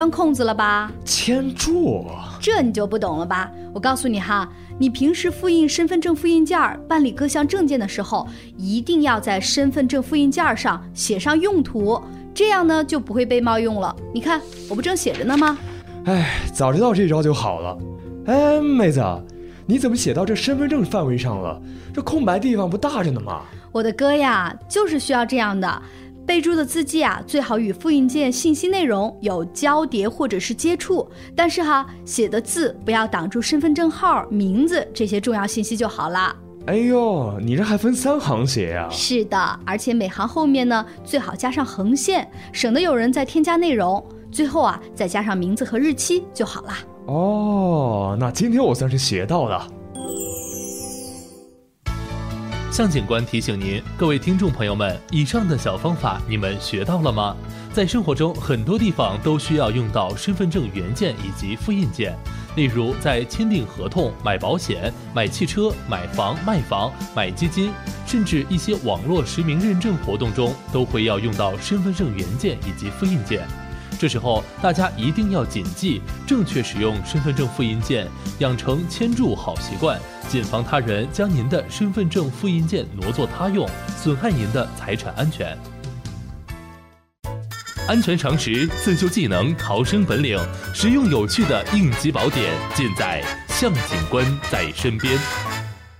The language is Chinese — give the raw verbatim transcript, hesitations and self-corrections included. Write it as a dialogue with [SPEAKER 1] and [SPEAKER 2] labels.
[SPEAKER 1] 空子了吧？
[SPEAKER 2] 签注，
[SPEAKER 1] 这你就不懂了吧？我告诉你哈，你平时复印身份证复印件、办理各项证件的时候，一定要在身份证复印件上写上用途，这样呢就不会被冒用了。你看，我不正写着呢吗？
[SPEAKER 2] 哎，早知道这招就好了。哎，妹子，你怎么写到这身份证范围上了？这空白地方不大着呢吗？
[SPEAKER 1] 我的哥呀，就是需要这样的。备注的字迹啊，最好与复印件信息内容有交叠或者是接触，但是哈，写的字不要挡住身份证号、名字这些重要信息就好了。
[SPEAKER 2] 哎呦，你这还分三行写呀？
[SPEAKER 1] 是的，而且每行后面呢，最好加上横线，省得有人再添加内容。最后啊，再加上名字和日期就好了。
[SPEAKER 2] 哦，那今天我算是学到了。
[SPEAKER 3] 向警官提醒您，各位听众朋友们，以上的小方法你们学到了吗？在生活中，很多地方都需要用到身份证原件以及复印件，例如在签订合同、买保险、买汽车、买房、卖房、买基金，甚至一些网络实名认证活动中，都会要用到身份证原件以及复印件。这时候大家一定要谨记，正确使用身份证复印件，养成签注好习惯，谨防他人将您的身份证复印件挪作他用，损害您的财产安全。安全常识、自救技能、逃生本领，实用有趣的应急宝典，尽在向警官在身边。